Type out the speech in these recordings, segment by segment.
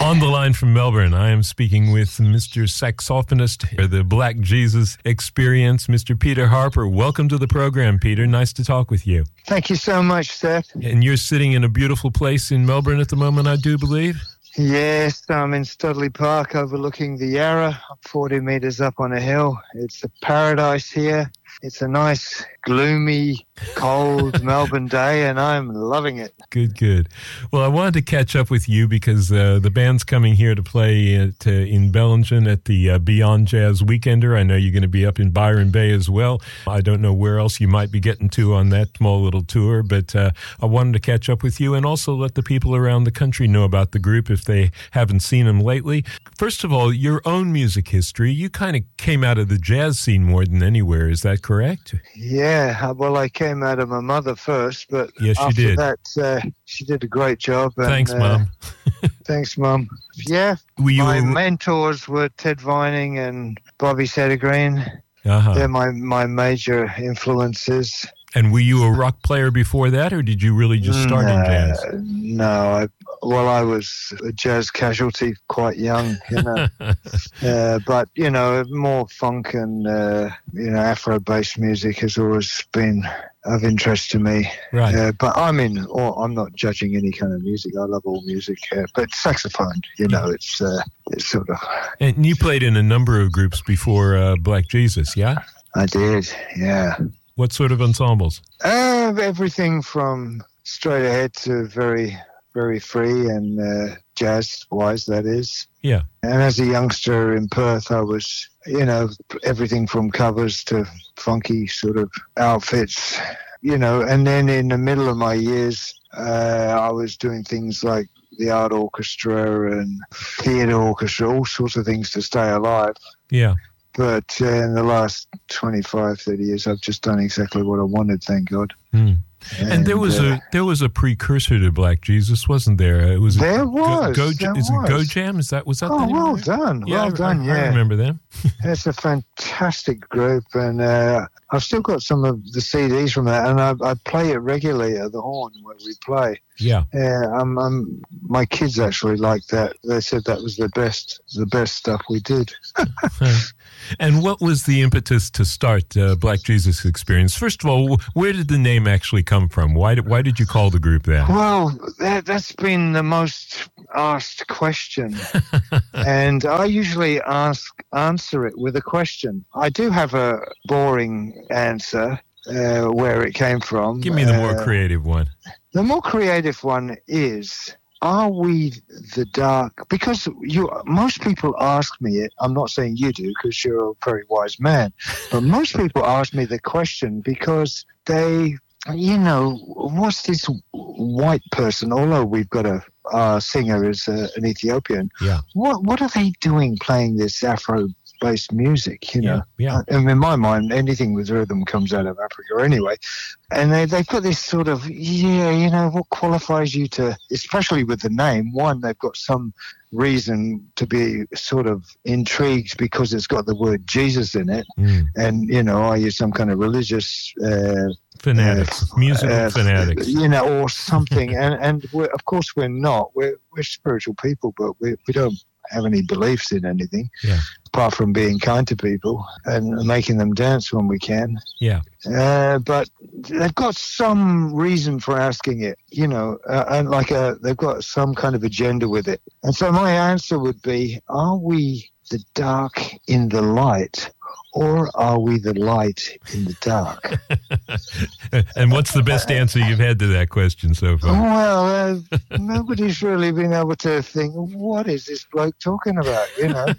On the line from Melbourne, I am speaking with Mr. Saxophonist, the Black Jesus Experience, Mr. Peter Harper. Welcome to the program, Peter. Nice to talk with you. Thank you so much, Seth. And you're sitting in a beautiful place in Melbourne at the moment, I do believe? Yes, I'm in Studley Park overlooking the Yarra. I'm 40 metres up on a hill. It's a paradise here. It's a nice, gloomy, cold Melbourne day, and I'm loving it. Good. Well, I wanted to catch up with you because the band's coming here to play in Bellingen at the Beyond Jazz Weekender. I know you're going to be up in Byron Bay as well. I don't know where else you might be getting to on that small little tour, but I wanted to catch up with you and also let the people around the country know about the group if they haven't seen them lately. First of all, your own music history. You kind of came out of the jazz scene more than anywhere. Is that correct? Yeah, well, I came out of my mother first, but yes, after did. that, she did a great job. And, thanks, Mom. Thanks, Mom. Yeah, my mentors were Ted Vining and Bobby Settergreen. They're my major influences. And were you a rock player before that, or did you really just start in jazz? No, I was a jazz casualty quite young, but, more funk and, Afro-based music has always been of interest to me. Right. But I'm not judging any kind of music. I love all music, but saxophone, it's sort of... And you played in a number of groups before Black Jesus, yeah? I did, yeah. What sort of ensembles? Everything from straight ahead to very, very free and jazz-wise, that is. Yeah. And as a youngster in Perth, I was, everything from covers to funky sort of outfits, and then in the middle of my years, I was doing things like the art orchestra and theatre orchestra, all sorts of things to stay alive. Yeah. But in the last 25, 30 years, I've just done exactly what I wanted, thank God. Mm. And there was a precursor to Black Jesus, wasn't there? It was there was. Is it Go Jam? Was that the name? Well done. Yeah, well done, yeah. I remember them. It's a fantastic group, and I've still got some of the CDs from that, and I play it regularly at the Horn where we play. Yeah. My kids actually liked that. They said that was the best stuff we did. And what was the impetus to start Black Jesus Experience? First of all, where did the name actually come from? Why did you call the group that? Well, that's been the most asked question, and I usually answer it with a question. I do have a boring answer where it came from. Give me the more creative one. The more creative one is, are we the dark? Because most people ask me it. I'm not saying you do because you're a very wise man, but most people ask me the question because they, what's this white person, although we've got a singer is an Ethiopian, yeah. What are they doing playing this Afro-based music, Yeah. And in my mind, anything with rhythm comes out of Africa anyway. And they've got this sort of, what qualifies you to, especially with the name, one, they've got some reason to be sort of intrigued because it's got the word Jesus in it. And, are you some kind of religious... fanatics, musical fanatics. Or something. and of course we're not. We're spiritual people, but we don't have any beliefs in anything, apart from being kind to people and making them dance when we can. Yeah. But they've got some reason for asking it, and they've got some kind of agenda with it. And so my answer would be, are we the dark in the light, or are we the light in the dark? And what's the best answer you've had to that question so far? Well, nobody's really been able to think, what is this bloke talking about,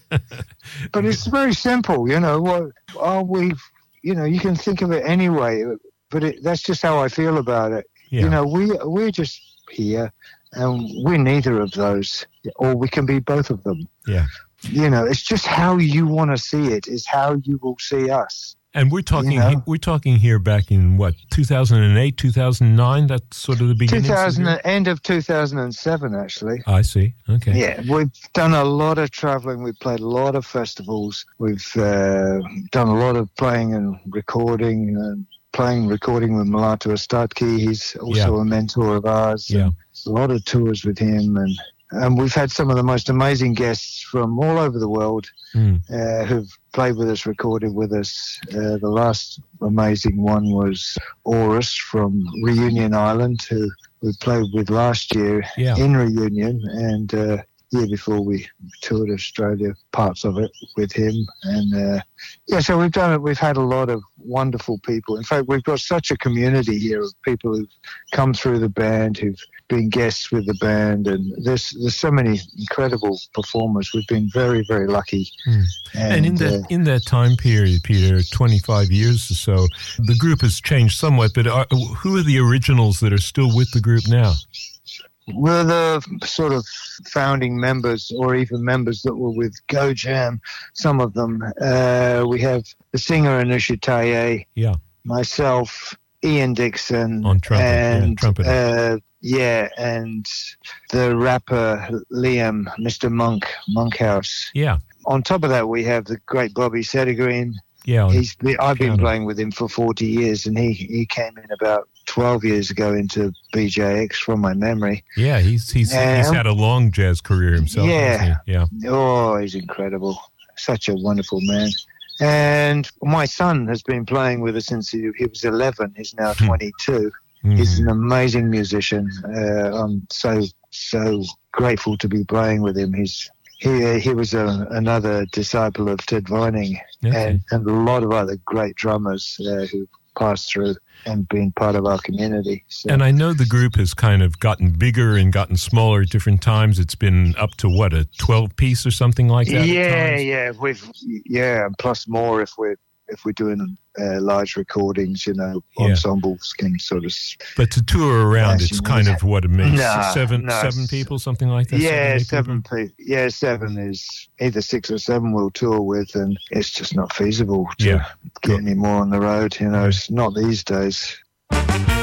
But it's very simple, what are we, you can think of it anyway, but that's just how I feel about it. Yeah. We're just here, and we're neither of those, or we can be both of them. Yeah. It's just how you want to see it is how you will see us. And we're talking here back in 2008, 2009. That's sort of the beginning. End of 2007, actually. I see. Okay. Yeah, we've done a lot of traveling. We've played a lot of festivals. We've done a lot of playing and recording with Mulatu Astatke. He's also a mentor of ours. Yeah. A lot of tours with him, and And we've had some of the most amazing guests from all over the world who've played with us, recorded with us. The last amazing one was Aurus from Reunion Island, who we played with last year in Reunion, and year before we toured Australia, parts of it with him. And so we've done it. We've had a lot of wonderful people. In fact, we've got such a community here of people who've come through the band, who've been guests with the band, and there's so many incredible performers. We've been very, very lucky. And in that time period, Peter, 25 years or so, the group has changed somewhat, but who are the originals that are still with the group now? We're the sort of founding members, or even members that were with Go Jam, some of them. We have the singer Anusha Taye, myself, Ian Dixon, on trumpet, and and the rapper Liam, Mr. Monkhouse. Yeah. On top of that, we have the great Bobby Settergreen. Yeah, I've been playing with him for 40 years, and he came in about 12 years ago into BJX from my memory. Yeah, he's had a long jazz career himself. Yeah. Yeah. Oh, he's incredible. Such a wonderful man. And my son has been playing with us since he was 11. He's now 22. He's an amazing musician. I'm so grateful to be playing with him. He was another disciple of Ted Vining, and a lot of other great drummers who passed through and been part of our community. So. And I know the group has kind of gotten bigger and gotten smaller at different times. It's been up to what, a 12-piece or something like that? Yeah, and plus more if we're doing large recordings, ensembles can sort of. But to tour around, it's kind of what it makes seven people, something like that. Yeah, seven people. Yeah, seven is either 6 or 7 we'll tour with, and it's just not feasible to get any more on the road. It's not these days.